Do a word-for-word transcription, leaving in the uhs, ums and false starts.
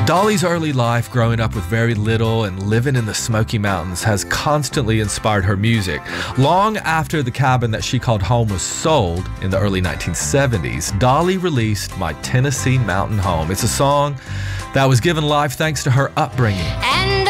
Dolly's early life growing up with very little and living in the Smoky Mountains has constantly inspired her music. Long after the cabin that she called home was sold in the early nineteen seventies, Dolly released My Tennessee Mountain Home. It's a song that was given life thanks to her upbringing. And